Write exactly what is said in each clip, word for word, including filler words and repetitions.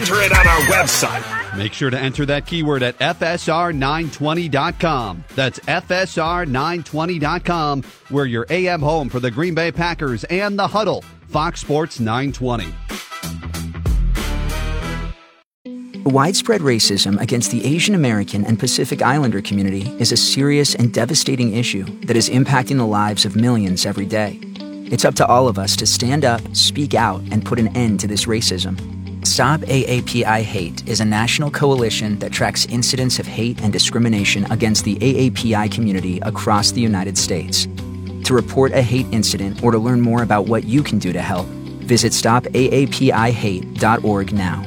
enter it on our website. Make sure to enter that keyword at F S R nine twenty dot com. That's F S R nine twenty dot com, where your A M home for the Green Bay Packers and the Huddle, Fox Sports nine twenty. Widespread racism against the Asian American and Pacific Islander community is a serious and devastating issue that is impacting the lives of millions every day. It's up to all of us to stand up, speak out, and put an end to this racism. Stop A A P I Hate is a national coalition that tracks incidents of hate and discrimination against the A A P I community across the United States. To report a hate incident or to learn more about what you can do to help, visit stop A A P I hate dot org now.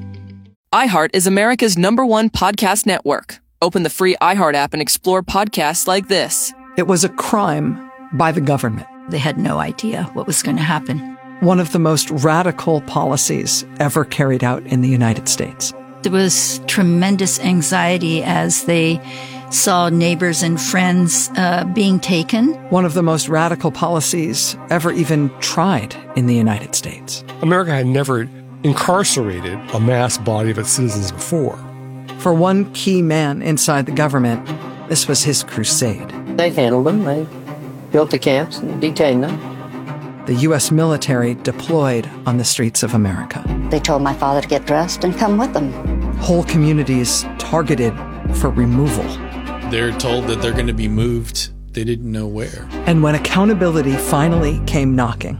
iHeart is America's number one podcast network. Open the free iHeart app and explore podcasts like this. It was a crime by the government. They had no idea what was going to happen. One of the most radical policies ever carried out in the United States. There was tremendous anxiety as they saw neighbors and friends uh, being taken. One of the most radical policies ever even tried in the United States. America had never incarcerated a mass body of its citizens before. For one key man inside the government, this was his crusade. They handled them. They built the camps and detained them. The U S military deployed on the streets of America. They told my father to get dressed and come with them. Whole communities targeted for removal. They're told that they're going to be moved. They didn't know where. And when accountability finally came knocking,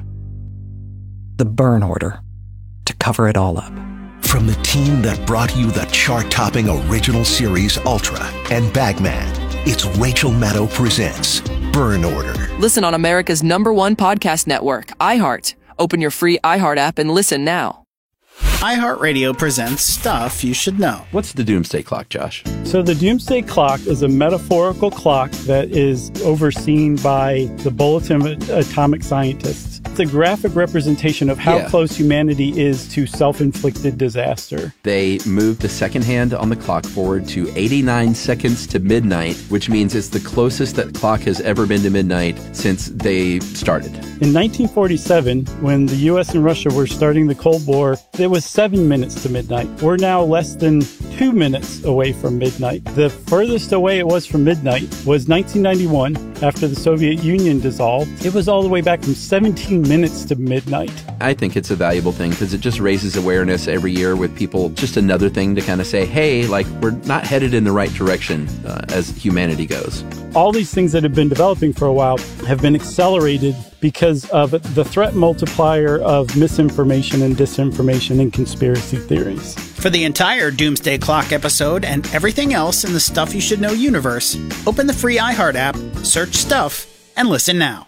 the burn order to cover it all up. From the team that brought you the chart-topping original series Ultra and Bagman, it's Rachel Maddow presents Burn Order. Listen on America's number one podcast network, iHeart. Open your free iHeart app and listen now. iHeartRadio presents Stuff You Should Know. What's the Doomsday Clock, Josh? So the Doomsday Clock is a metaphorical clock that is overseen by the Bulletin of Atomic Scientists. It's a graphic representation of how yeah. close humanity is to self-inflicted disaster. They moved the second hand on the clock forward to eighty-nine seconds to midnight, which means it's the closest that clock has ever been to midnight since they started. In nineteen forty-seven, when the U S and Russia were starting the Cold War, it was seven minutes to midnight. We're now less than two minutes away from midnight. The furthest away it was from midnight was nineteen ninety-one, after the Soviet Union dissolved. It was all the way back from seventeen minutes to midnight. I think it's a valuable thing because it just raises awareness every year with people. Just another thing to kind of say, hey, like, we're not headed in the right direction uh, as humanity goes. All these things that have been developing for a while have been accelerated because of the threat multiplier of misinformation and disinformation and conspiracy theories. For the entire Doomsday Clock episode and everything else in the Stuff You Should Know universe, open the free iHeart app, search Stuff, and listen now.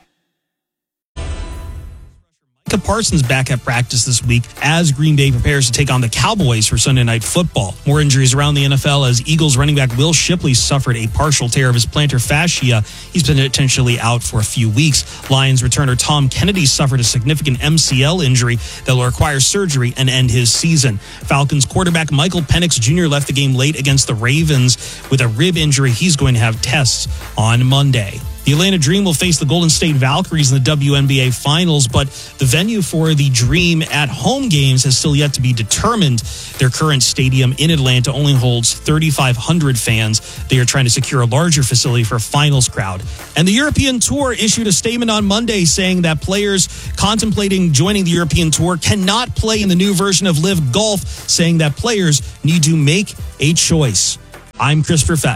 Micah Parsons back at practice this week as Green Bay prepares to take on the Cowboys for Sunday Night Football. More injuries around the N F L as Eagles running back Will Shipley suffered a partial tear of his plantar fascia. He's been potentially out for a few weeks. Lions returner Tom Kennedy suffered a significant M C L injury that will require surgery and end his season. Falcons quarterback Michael Penix Junior left the game late against the Ravens with a rib injury. He's going to have tests on Monday. The Atlanta Dream will face the Golden State Valkyries in the W N B A Finals, but the venue for the Dream at home games has still yet to be determined. Their current stadium in Atlanta only holds thirty-five hundred fans. They are trying to secure a larger facility for a finals crowd. And the European Tour issued a statement on Monday saying that players contemplating joining the European Tour cannot play in the new version of Live Golf, saying that players need to make a choice. I'm Christopher Fett.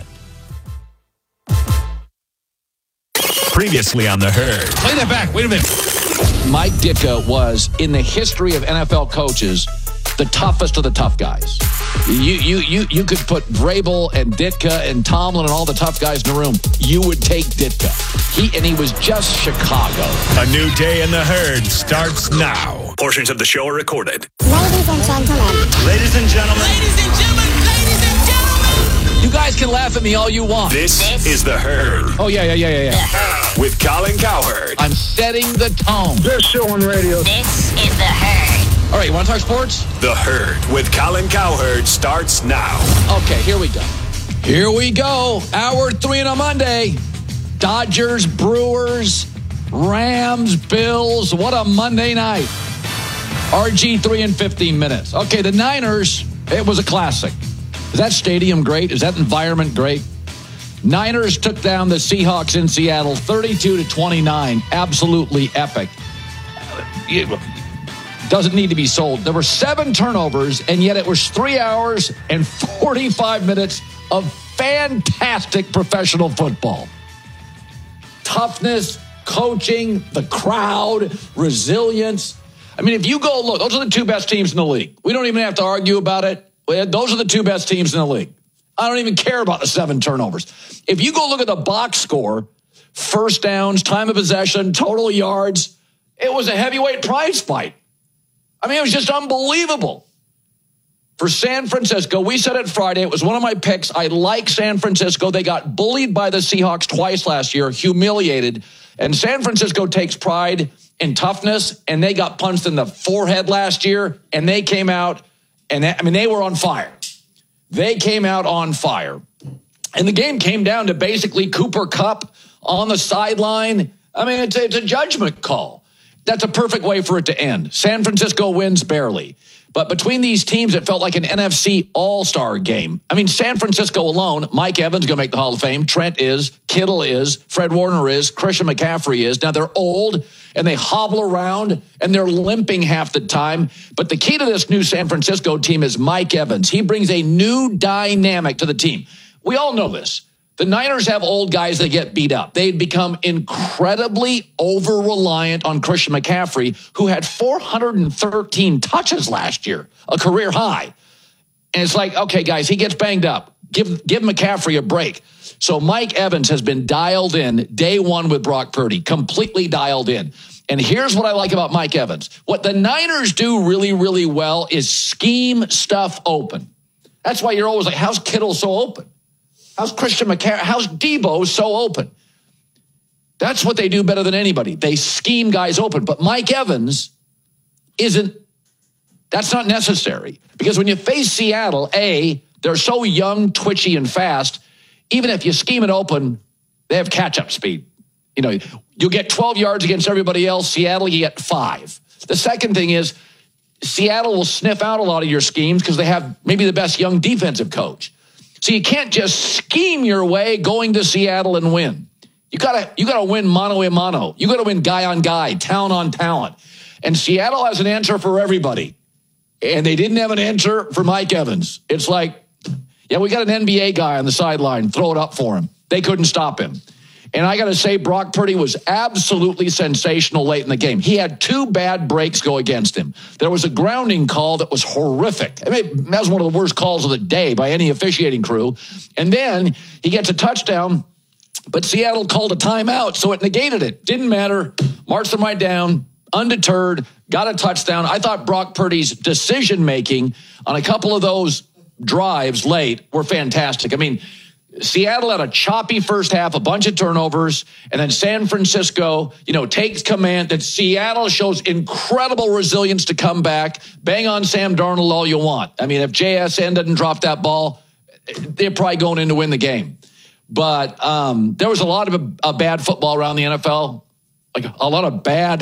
Previously on The Herd. Play that back. Wait a minute. Mike Ditka was, in the history of N F L coaches, the toughest of the tough guys. You you you you could put Vrabel and Ditka and Tomlin and all the tough guys in the room. You would take Ditka. He and he was just Chicago. A new day in The Herd starts now. Portions of the show are recorded. Ladies and gentlemen. Ladies and gentlemen. Ladies and gentlemen. Ladies and gentlemen. You guys can laugh at me all you want. This, this is The Herd. Oh, yeah, yeah, yeah, yeah, yeah. With Colin Cowherd. I'm setting the tone. Best show on radio. This is The Herd. All right, you want to talk sports? The Herd with Colin Cowherd starts now. Okay, here we go. Here we go. Hour three on a Monday. Dodgers, Brewers, Rams, Bills. What a Monday night. R G three in fifteen minutes. Okay, the Niners, it was a classic. Is that stadium great? Is that environment great? Niners took down the Seahawks in Seattle thirty-two to twenty-nine. Absolutely epic. It doesn't need to be sold. There were seven turnovers, and yet it was three hours and forty-five minutes of fantastic professional football. Toughness, coaching, the crowd, resilience. I mean, if you go look, those are the two best teams in the league. We don't even have to argue about it. Those are the two best teams in the league. I don't even care about the seven turnovers. If you go look at the box score, first downs, time of possession, total yards, it was a heavyweight prize fight. I mean, it was just unbelievable. For San Francisco, we said it Friday. It was one of my picks. I like San Francisco. They got bullied by the Seahawks twice last year, humiliated. And San Francisco takes pride in toughness, and they got punched in the forehead last year, and they came out, and they, I mean, they were on fire. They came out on fire. And the game came down to basically Cooper Kupp on the sideline. I mean, it's, it's a judgment call. That's a perfect way for it to end. San Francisco wins barely. But between these teams, it felt like an N F C all-star game. I mean, San Francisco alone, Mike Evans is going to make the Hall of Fame. Trent is. Kittle is. Fred Warner is. Christian McCaffrey is. Now, they're old, and they hobble around, and they're limping half the time. But the key to this new San Francisco team is Mike Evans. He brings a new dynamic to the team. We all know this. The Niners have old guys that get beat up. They'd become incredibly over-reliant on Christian McCaffrey, who had four hundred thirteen touches last year, a career high. And it's like, okay, guys, he gets banged up. Give, give McCaffrey a break. So Mike Evans has been dialed in day one with Brock Purdy, completely dialed in. And here's what I like about Mike Evans. What the Niners do really, really well is scheme stuff open. That's why you're always like, how's Kittle so open? How's Christian McCaffrey? How's Debo so open? That's what they do better than anybody. They scheme guys open. But Mike Evans isn't, that's not necessary. Because when you face Seattle, A, they're so young, twitchy, and fast. Even if you scheme it open, they have catch-up speed. You know, you'll get twelve yards against everybody else. Seattle, you get five. The second thing is Seattle will sniff out a lot of your schemes because they have maybe the best young defensive coach. So you can't just scheme your way going to Seattle and win. You gotta, you gotta win mano a mano. You gotta win guy on guy, talent on talent. And Seattle has an answer for everybody. And they didn't have an answer for Mike Evans. It's like, yeah, we got an N B A guy on the sideline. Throw it up for him. They couldn't stop him. And I got to say, Brock Purdy was absolutely sensational late in the game. He had two bad breaks go against him. There was a grounding call that was horrific. I mean, that was one of the worst calls of the day by any officiating crew. And then he gets a touchdown, but Seattle called a timeout, so it negated it. Didn't matter. Marched them right down, undeterred, got a touchdown. I thought Brock Purdy's decision-making on a couple of those drives late were fantastic. I mean, Seattle had a choppy first half, a bunch of turnovers, and then San Francisco, you know, takes command. That Seattle shows incredible resilience to come back. Bang on Sam Darnold all you want. I mean, if J S N doesn't drop that ball, they're probably going in to win the game. But um, there was a lot of a, a bad football around the N F L, like a lot of bad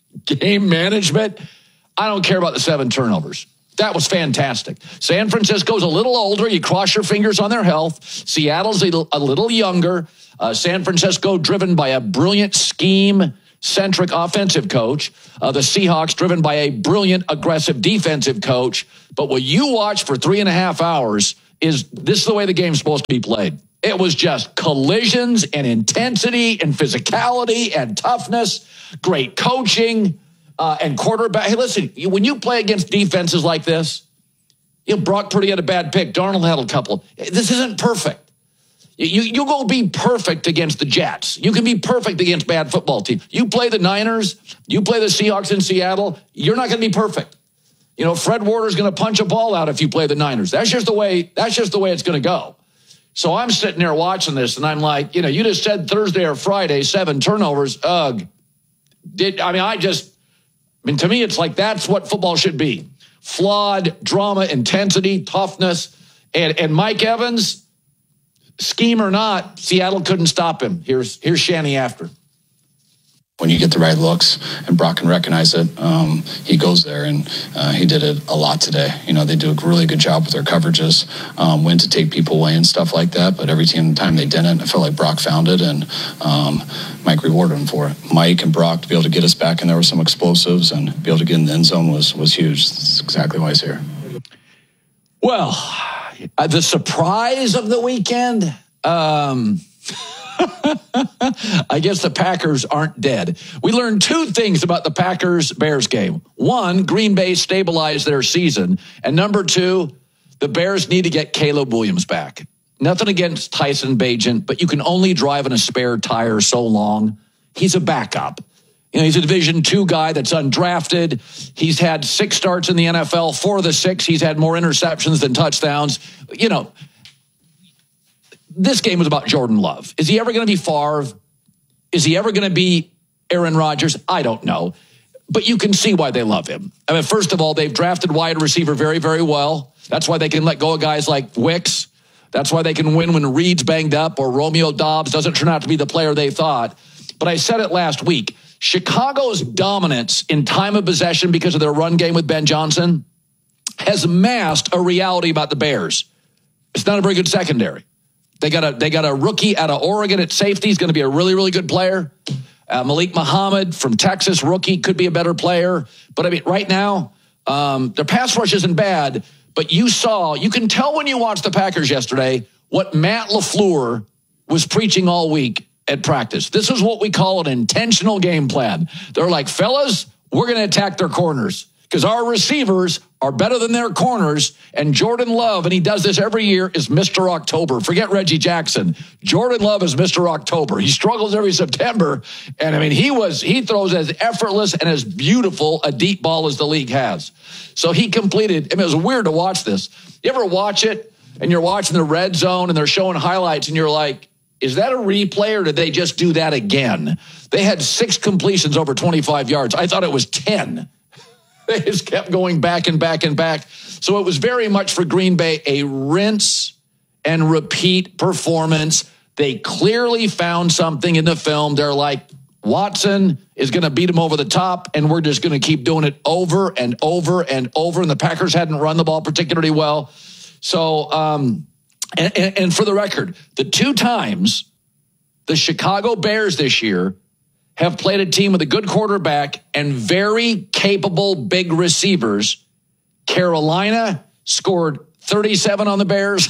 game management. I don't care about the seven turnovers. That was fantastic. San Francisco's a little older. You cross your fingers on their health. Seattle's a, a little younger. Uh, San Francisco driven by a brilliant scheme-centric offensive coach. Uh, the Seahawks driven by a brilliant, aggressive defensive coach. But what you watch for three and a half hours is this is the way the game's supposed to be played. It was just collisions and intensity and physicality and toughness, great coaching. Uh, and quarterback, hey, listen, when you play against defenses like this, you know, Brock Purdy had a bad pick. Darnold had a couple. This isn't perfect. You, you go be perfect against the Jets. You can be perfect against bad football teams. You play the Niners, you play the Seahawks in Seattle, you're not going to be perfect. You know, Fred Warner's going to punch a ball out if you play the Niners. That's just the way, that's just the way it's going to go. So I'm sitting there watching this, and I'm like, you know, you just said Thursday or Friday, seven turnovers. Ugh. Did I mean, I just... I mean, to me, it's like that's what football should be. Flawed, drama, intensity, toughness. And, and Mike Evans, scheme or not, Seattle couldn't stop him. Here's, here's Shanny after. When you get the right looks and Brock can recognize it, um, he goes there, and uh, he did it a lot today. You know, they do a really good job with their coverages, um, when to take people away and stuff like that, but every team, time they didn't, I felt like Brock found it, and um, Mike rewarded him for it. Mike and Brock to be able to get us back in there with some explosives and be able to get in the end zone was, was huge. That's exactly why he's here. Well, uh, the surprise of the weekend, um... I guess the Packers aren't dead. We learned two things about the Packers-Bears game. One, Green Bay stabilized their season. And number two, the Bears need to get Caleb Williams back. Nothing against Tyson Bagent, but you can only drive in a spare tire so long. He's a backup. You know, he's a Division two guy that's undrafted. He's had six starts in the N F L. Four of the six, he's had more interceptions than touchdowns. You know, this game was about Jordan Love. Is he ever going to be Favre? Is he ever going to be Aaron Rodgers? I don't know. But you can see why they love him. I mean, first of all, they've drafted wide receiver very, very well. That's why they can let go of guys like Wicks. That's why they can win when Reed's banged up or Romeo Doubs doesn't turn out to be the player they thought. But I said it last week. Chicago's dominance in time of possession because of their run game with Ben Johnson has masked a reality about the Bears. It's not a very good secondary. They got a they got a rookie out of Oregon at safety. He's going to be a really, really good player. Uh, Malik Muhammad from Texas, rookie, could be a better player. But, I mean, right now, um, their pass rush isn't bad. But you saw, you can tell when you watched the Packers yesterday what Matt LaFleur was preaching all week at practice. This is what we call an intentional game plan. They're like, fellas, we're going to attack their corners because our receivers are better than their corners, and Jordan Love, and he does this every year, is Mister October. Forget Reggie Jackson. Jordan Love is Mister October. He struggles every September, and I mean, he was he throws as effortless and as beautiful a deep ball as the league has. So he completed, I mean, it was weird to watch this. You ever watch it, and you're watching the red zone, and they're showing highlights, and you're like, is that a replay, or did they just do that again? They had six completions over twenty-five yards. I thought it was ten. They just kept going back and back and back. So it was very much for Green Bay a rinse and repeat performance. They clearly found something in the film. They're like, Watson is going to beat him over the top, and we're just going to keep doing it over and over and over. And the Packers hadn't run the ball particularly well. So, um, and, and, and for the record, the two times the Chicago Bears this year have played a team with a good quarterback and very capable big receivers. Carolina scored thirty-seven on the Bears.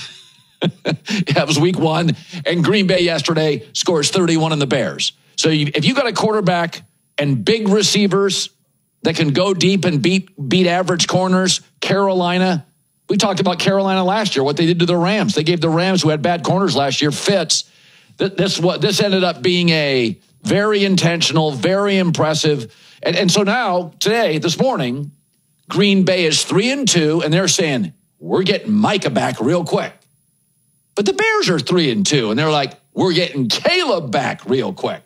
That was week one. And Green Bay yesterday scores thirty-one on the Bears. So you, if you got a quarterback and big receivers that can go deep and beat beat average corners, Carolina, we talked about Carolina last year, what they did to the Rams. They gave the Rams, who had bad corners last year, fits. This, what, this ended up being a very intentional, very impressive. And, and so now, today, this morning, Green Bay is three and two, and they're saying, we're getting Micah back real quick. But the Bears are three and two, and they're like, we're getting Caleb back real quick.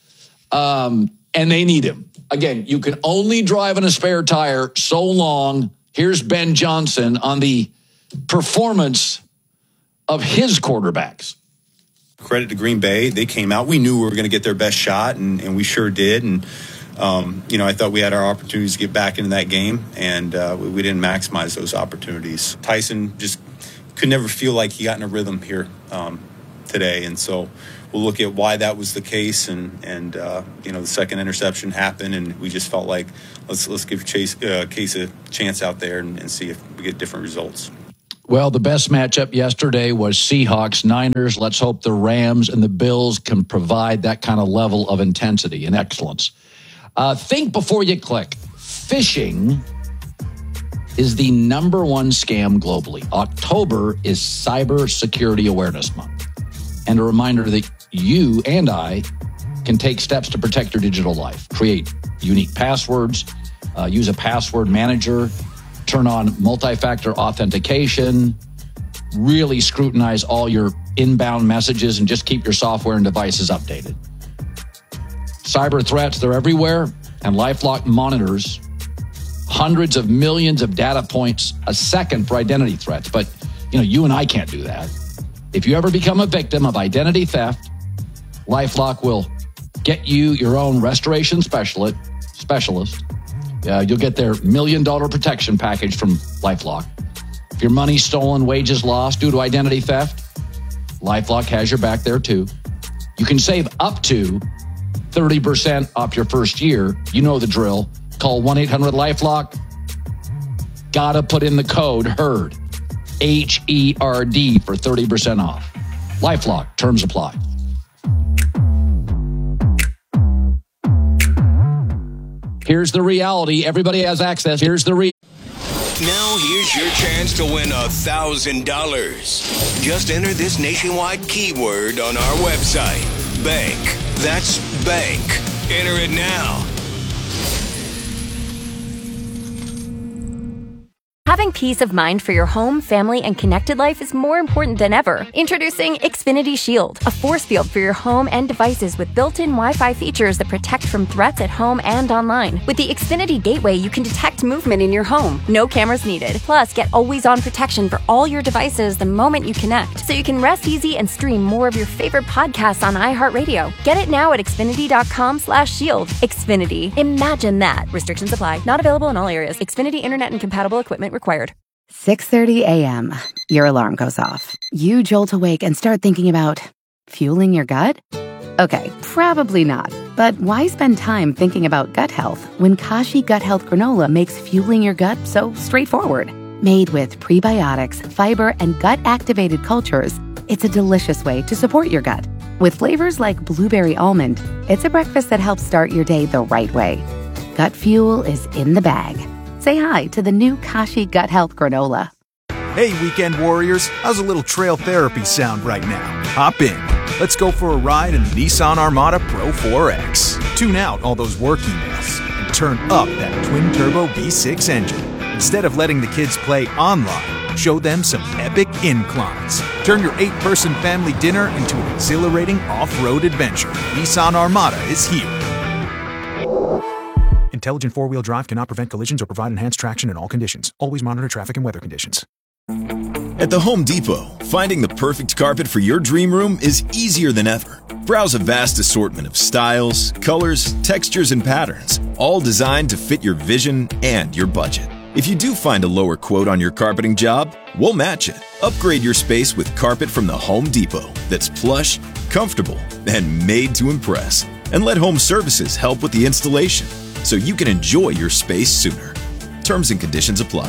Um, and they need him. Again, you can only drive in a spare tire so long. Here's Ben Johnson on the performance of his quarterbacks. Credit to Green Bay. They came out. We knew we were going to get their best shot, and, and we sure did. And, um, you know, I thought we had our opportunities to get back into that game, and uh, we, we didn't maximize those opportunities. Tyson just could never feel like he got in a rhythm here um, today. And so we'll look at why that was the case. And, and uh, you know, the second interception happened, and we just felt like let's let's give Chase, uh, Case a chance out there and, and see if we get different results. Well, the best matchup yesterday was Seahawks-Niners. Let's hope the Rams and the Bills can provide that kind of level of intensity and excellence. Uh, think before you click. Phishing is the number one scam globally. October is Cyber Security Awareness Month. And a reminder that you and I can take steps to protect your digital life. Create unique passwords, uh, use a password manager, turn on multi-factor authentication, really scrutinize all your inbound messages, and just keep your software and devices updated. Cyber threats, they're everywhere, and LifeLock monitors hundreds of millions of data points a second for identity threats. But, you know, you and I can't do that. If you ever become a victim of identity theft, LifeLock will get you your own restoration specialist. Specialist. Uh, you'll get their million dollar protection package from LifeLock. If your money's stolen, wages lost due to identity theft, LifeLock has your back there too. You can save up to thirty percent off your first year. You know the drill. Call one eight hundred LifeLock. Gotta put in the code HERD. H E R D for thirty percent off. LifeLock. Terms apply. Here's the reality. Everybody has access. Here's the re. Now here's your chance to win a thousand dollars. Just enter this nationwide keyword on our website. Bank. That's bank. Enter it now. Having peace of mind for your home, family, and connected life is more important than ever. Introducing Xfinity Shield, a force field for your home and devices with built-in Wi-Fi features that protect from threats at home and online. With the Xfinity Gateway, you can detect movement in your home. No cameras needed. Plus, get always-on protection for all your devices the moment you connect, so you can rest easy and stream more of your favorite podcasts on iHeartRadio. Get it now at Xfinity.com slash shield. Xfinity. Imagine that. Restrictions apply. Not available in all areas. Xfinity Internet and compatible equipment required. six thirty a.m. Your alarm goes off. You jolt awake and start thinking about fueling your gut? Okay, probably not. But why spend time thinking about gut health when Kashi Gut Health Granola makes fueling your gut so straightforward? Made with prebiotics, fiber, and gut-activated cultures, it's a delicious way to support your gut. With flavors like blueberry almond, it's a breakfast that helps start your day the right way. Gut fuel is in the bag. Say hi to the new Kashi Gut Health Granola. Hey, weekend warriors, how's a little trail therapy sound right now? Hop in. Let's go for a ride in the Nissan Armada Pro four X. Tune out all those work emails and turn up that twin-turbo V six engine. Instead of letting the kids play online, show them some epic inclines. Turn your eight-person family dinner into an exhilarating off-road adventure. Nissan Armada is here. Intelligent four-wheel drive cannot prevent collisions or provide enhanced traction in all conditions. Always monitor traffic and weather conditions. At the Home Depot, finding the perfect carpet for your dream room is easier than ever. Browse a vast assortment of styles, colors, textures, and patterns, all designed to fit your vision and your budget. If you do find a lower quote on your carpeting job, we'll match it. Upgrade your space with carpet from the Home Depot that's plush, comfortable, and made to impress. And let Home Services help with the installation, so you can enjoy your space sooner. Terms and conditions apply.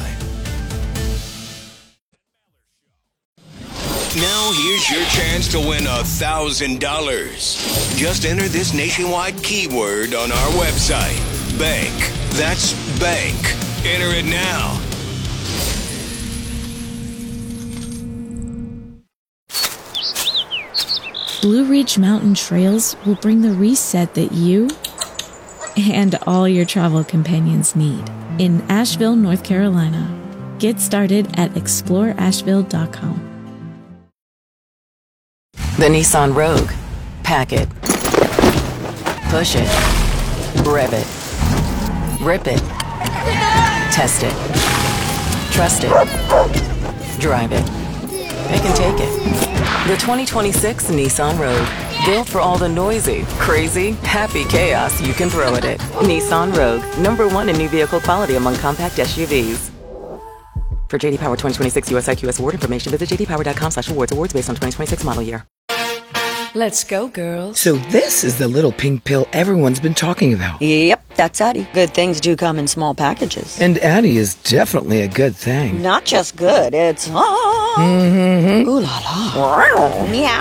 Now here's your chance to win a thousand dollars. Just enter this nationwide keyword on our website. Bank. That's bank. Enter it now. Blue Ridge Mountain Trails will bring the reset that you and all your travel companions need in Asheville, North Carolina. Get started at explore asheville dot com. The Nissan Rogue. Pack it. Push it. Rev it. Rip it. Test it. Trust it. Drive it. It can take it. The twenty twenty-six Nissan Rogue. Built for all the noisy, crazy, happy chaos you can throw at it. Nissan Rogue. Number one in new vehicle quality among compact S U Vs. For J D Power twenty twenty-six U S I Q S award information, visit j d power dot com slash awards. Awards based on twenty twenty-six model year. Let's go, girls. So this is the little pink pill everyone's been talking about. Yep, that's Addie. Good things do come in small packages. And Addie is definitely a good thing. Not just good, it's... Oh, mm-hmm. ooh la la. Meow.